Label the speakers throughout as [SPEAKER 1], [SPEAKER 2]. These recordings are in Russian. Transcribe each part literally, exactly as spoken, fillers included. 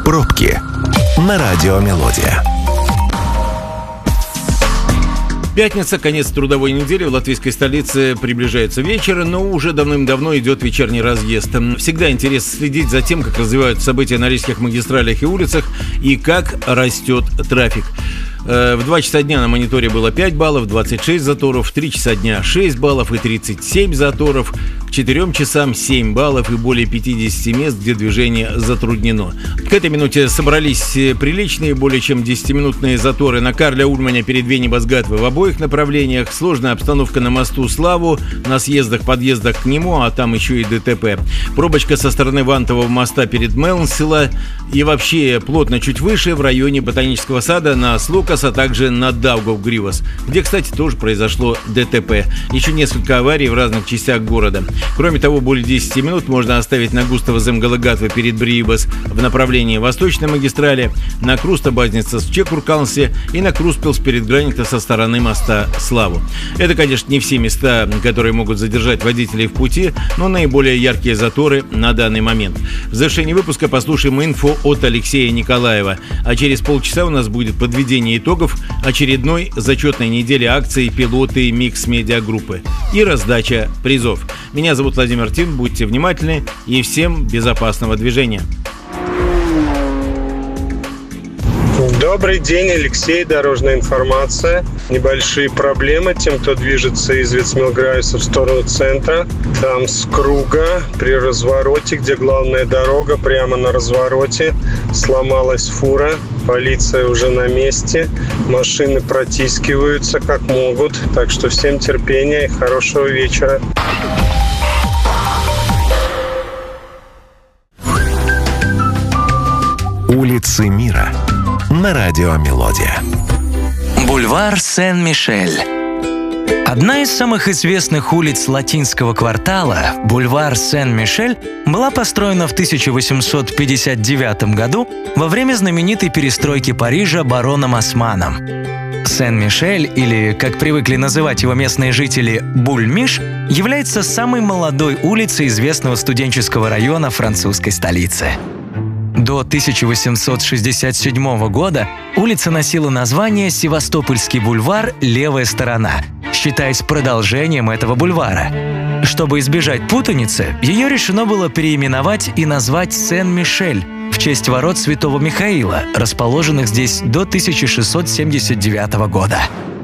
[SPEAKER 1] Пробки на радио «Мелодия».
[SPEAKER 2] Пятница, конец трудовой недели. В латвийской столице приближается вечер, но уже давным-давно идет вечерний разъезд. Всегда интересно следить за тем, как развиваются события на рижских магистралях и улицах и как растет трафик. В два часа дня на мониторе было пять баллов, двадцать шесть заторов, в три часа дня шесть баллов и тридцать семь заторов, к четырем часам семь баллов и более пятьдесят мест, где движение затруднено. К этой минуте собрались приличные, более чем десятиминутные заторы на Карля Ульманя перед Венибас-Гатве в обоих направлениях, сложная обстановка на мосту Славу, на съездах-подъездах к нему, а там еще и ДТП. Пробочка со стороны Вантового моста перед Мелнсила и вообще плотно чуть выше в районе Ботанического сада на Слукас, а также на Даугавгривас, где, кстати, тоже произошло ДТП. Еще несколько аварий в разных частях города. Кроме того, более десять минут можно оставить на Густава Земгала-Гатве перед Бриибас в направлении Восточной магистрали, на Круста-Базница в Чекуркалнсе и на Круспилс перед Гранита со стороны моста Славу. Это, конечно, не все места, которые могут задержать водителей в пути, но наиболее яркие заторы на данный момент. В завершении выпуска послушаем инфо от Алексея Николаева, а через полчаса у нас будет подведение итогов очередной зачетной недели акции «Пилоты Микс Медиагруппы» и раздача призов. Меня зовут Владимир Тин, будьте внимательны и всем безопасного движения.
[SPEAKER 3] Добрый день, Алексей, дорожная информация. Небольшие проблемы тем, кто движется из Вицмилграйса в сторону центра. Там с круга при развороте, где главная дорога, прямо на развороте сломалась фура. Полиция уже на месте. Машины протискиваются как могут. Так что всем терпения и хорошего вечера.
[SPEAKER 1] Улицы мира на радио «Мелодия».
[SPEAKER 4] Бульвар Сен-Мишель. Одна из самых известных улиц латинского квартала, бульвар Сен-Мишель, была построена в тысяча восемьсот пятьдесят девятом году во время знаменитой перестройки Парижа бароном Османом. Сен-Мишель, или, как привыкли называть его местные жители, Буль-Миш, является самой молодой улицей известного студенческого района французской столицы. До тысяча восемьсот шестьдесят седьмого года улица носила название Севастопольский бульвар «Левая сторона», считаясь продолжением этого бульвара. Чтобы избежать путаницы, ее решено было переименовать и назвать Сен-Мишель в честь ворот Святого Михаила, расположенных здесь до тысяча шестьсот семьдесят девятого года.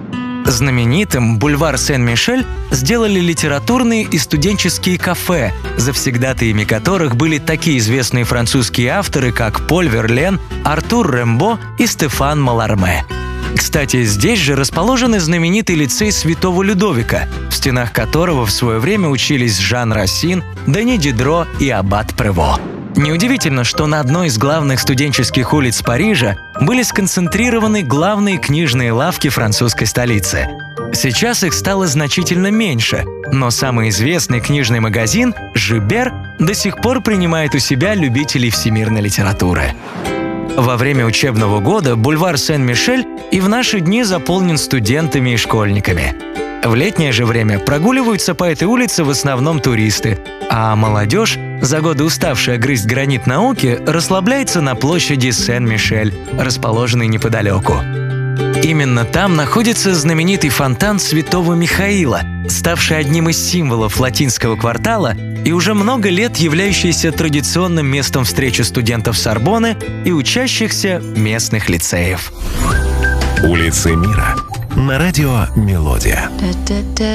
[SPEAKER 4] Знаменитым бульвар Сен-Мишель сделали литературные и студенческие кафе, завсегдатаями которых были такие известные французские авторы, как Поль Верлен, Артур Рембо и Стефан Маларме. Кстати, здесь же расположен знаменитый лицей Святого Людовика, в стенах которого в свое время учились Жан Рассин, Дени Дидро и аббат Прево. Неудивительно, что на одной из главных студенческих улиц Парижа были сконцентрированы главные книжные лавки французской столицы. Сейчас их стало значительно меньше, но самый известный книжный магазин «Жибер» до сих пор принимает у себя любителей всемирной литературы. Во время учебного года бульвар Сен-Мишель и в наши дни заполнен студентами и школьниками. В летнее же время прогуливаются по этой улице в основном туристы, а молодежь, за годы уставшая грызть гранит науки, расслабляется на площади Сен-Мишель, расположенной неподалеку. Именно там находится знаменитый фонтан Святого Михаила, ставший одним из символов латинского квартала и уже много лет являющийся традиционным местом встречи студентов Сорбонны и учащихся местных лицеев.
[SPEAKER 1] Улицы мира на радио «Мелодия».